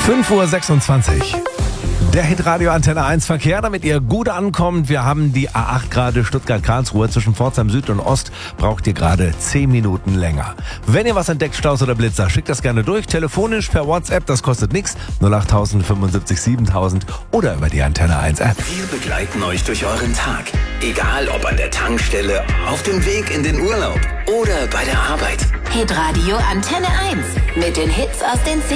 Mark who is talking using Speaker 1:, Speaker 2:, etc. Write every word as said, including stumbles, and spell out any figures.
Speaker 1: fünf Uhr sechsundzwanzig. Der Hitradio Antenne eins Verkehr, damit ihr gut ankommt. Wir haben die A acht gerade Stuttgart-Karlsruhe zwischen Pforzheim Süd und Ost. Braucht ihr gerade zehn Minuten länger. Wenn ihr was entdeckt, Staus oder Blitzer, schickt das gerne durch. Telefonisch per WhatsApp, das kostet nichts. null acht null null fünfundsiebzig siebentausend oder über die Antenne eins App.
Speaker 2: Wir begleiten euch durch euren Tag. Egal ob an der Tankstelle, auf dem Weg in den Urlaub oder bei der Arbeit.
Speaker 3: Hitradio Antenne eins mit den Hits aus den